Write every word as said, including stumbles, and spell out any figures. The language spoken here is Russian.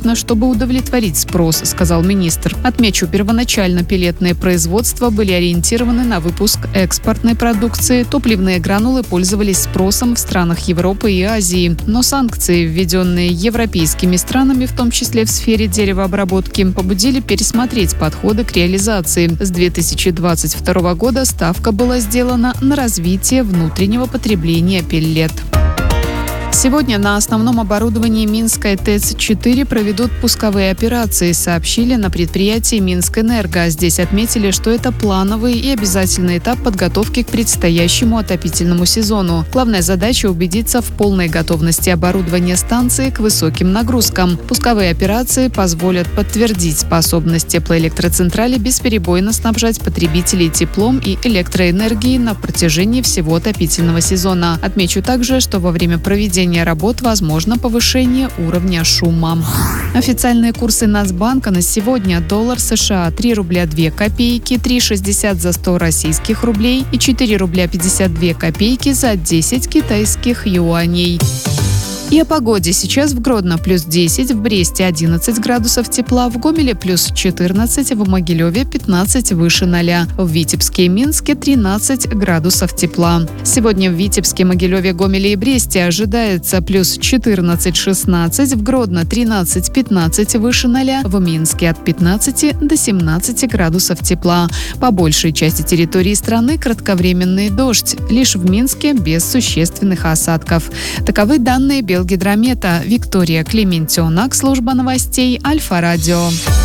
достаточно, чтобы удовлетворить спрос, сказал министр. Отмечу, первоначально пеллетные производства были ориентированы на выпуск экспортной продукции. Топливные гранулы пользовались спросом в странах Европы и Азии. Но санкции, введенные европейскими странами, в том числе в сфере деревообработки, побудили пересмотреть подходы к реализации. С две тысячи двадцать второго года ставка была сделана на развитие внутреннего потребления пеллет. Сегодня на основном оборудовании Минской ТЭЦ четыре проведут пусковые операции, сообщили на предприятии Минскэнерго. Здесь отметили, что это плановый и обязательный этап подготовки к предстоящему отопительному сезону. Главная задача – убедиться в полной готовности оборудования станции к высоким нагрузкам. Пусковые операции позволят подтвердить способность теплоэлектроцентрали бесперебойно снабжать потребителей теплом и электроэнергией на протяжении всего отопительного сезона. Отмечу также, что во время проведения работ возможно повышение уровня шума. Официальные курсы Нацбанка на сегодня: доллар США три рубля две копейки, три шестьдесят за сто российских рублей и четыре рубля пятьдесят две копейки за десять китайских юаней. И о погоде. Сейчас в Гродно плюс десять, в Бресте одиннадцать градусов тепла, в Гомеле плюс четырнадцать, в Могилеве пятнадцать выше ноля, в Витебске и Минске тринадцать градусов тепла. Сегодня в Витебске, Могилеве, Гомеле и Бресте ожидается плюс четырнадцать шестнадцать, в Гродно тринадцать пятнадцать выше ноля, в Минске от пятнадцати до семнадцати градусов тепла. По большей части территории страны кратковременный дождь, лишь в Минске без существенных осадков. Таковы данные Белгидромета. Виктория Клементьонак, служба новостей Альфа-Радио.